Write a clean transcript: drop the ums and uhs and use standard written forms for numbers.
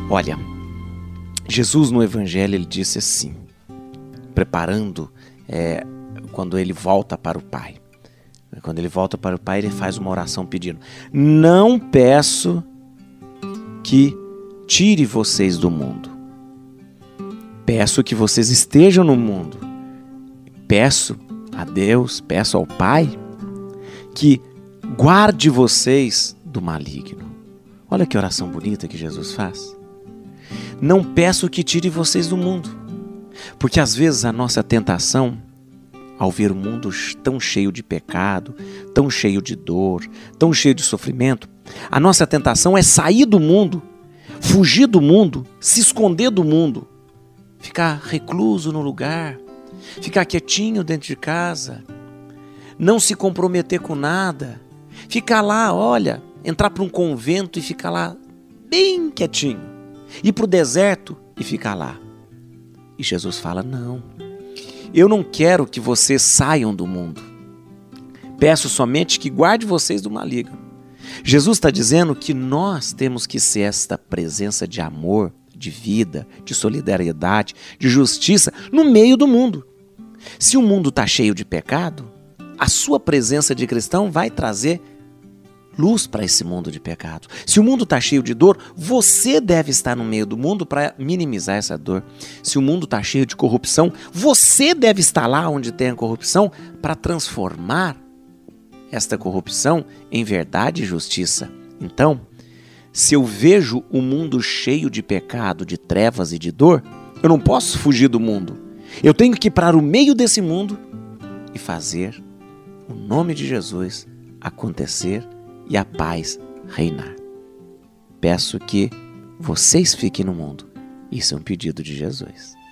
Olha, Jesus no Evangelho ele disse assim, preparando quando ele volta para o Pai. Quando ele volta para o Pai, ele faz uma oração pedindo: não peço que tire vocês do mundo. Peço que vocês estejam no mundo. Peço a Deus, peço ao Pai que guarde vocês do maligno. Olha que oração bonita que Jesus faz. Não peço que tire vocês do mundo, porque às vezes a nossa tentação, ao ver o mundo tão cheio de pecado, tão cheio de dor, tão cheio de sofrimento, a nossa tentação é sair do mundo, fugir do mundo, se esconder do mundo, ficar recluso no lugar, ficar quietinho dentro de casa, não se comprometer com nada, ficar lá, olha, entrar para um convento e ficar lá bem quietinho, ir para o deserto e ficar lá. E Jesus fala: não, eu não quero que vocês saiam do mundo. Peço somente que guarde vocês do maligno. Jesus está dizendo que nós temos que ser esta presença de amor, de vida, de solidariedade, de justiça no meio do mundo. Se o mundo está cheio de pecado, a sua presença de cristão vai trazer luz para esse mundo de pecado. Se o mundo está cheio de dor, você deve estar no meio do mundo para minimizar essa dor. Se o mundo está cheio de corrupção, você deve estar lá onde tem a corrupção para transformar esta corrupção em verdade e justiça. Então, se eu vejo o mundo cheio de pecado, de trevas e de dor, eu não posso fugir do mundo. Eu tenho que ir para o meio desse mundo e fazer o nome de Jesus acontecer e a paz reinar. Peço que vocês fiquem no mundo. Isso é um pedido de Jesus.